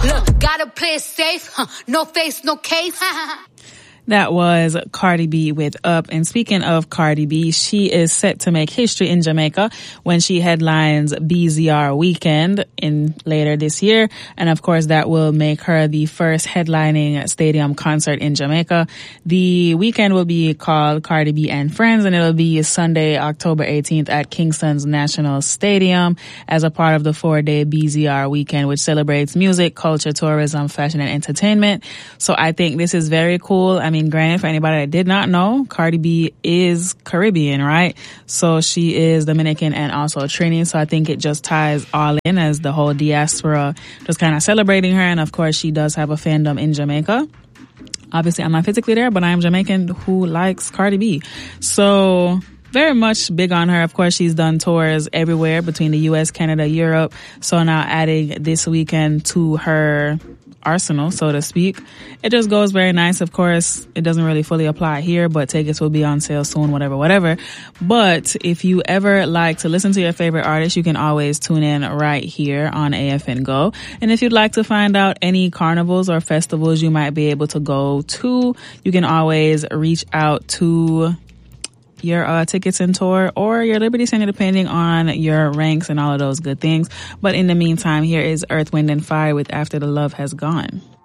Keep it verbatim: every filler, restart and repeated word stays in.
Look, gotta play it safe. Huh. No face, no case. That was Cardi B with Up. And speaking of Cardi B, she is set to make history in Jamaica when she headlines B Z R Weekend in later this year. And of course, that will make her the first headlining stadium concert in Jamaica. The weekend will be called Cardi B and Friends, and it'll be Sunday, October eighteenth at Kingston's National Stadium as a part of the four-day B Z R Weekend, which celebrates music, culture, tourism, fashion, and entertainment. So I think this is very cool. I I mean, granted, for anybody that did not know, Cardi B is Caribbean, right? So she is Dominican and also Trini. So I think it just ties all in as the whole diaspora just kind of celebrating her. And of course, she does have a fandom in Jamaica. Obviously, I'm not physically there, but I am Jamaican who likes Cardi B. So very much big on her. Of course, she's done tours everywhere between the U S, Canada, Europe. So now adding this weekend to her arsenal, so to speak. It just goes very nice. Of course, it doesn't really fully apply here, but tickets will be on sale soon, whatever, whatever. But if you ever like to listen to your favorite artist, you can always tune in right here on A F N Go. And if you'd like to find out any carnivals or festivals you might be able to go to, you can always reach out to your uh, tickets and tour or your Liberty Center, depending on your ranks and all of those good things. But in the meantime, here is Earth, Wind and Fire with After the Love Has Gone.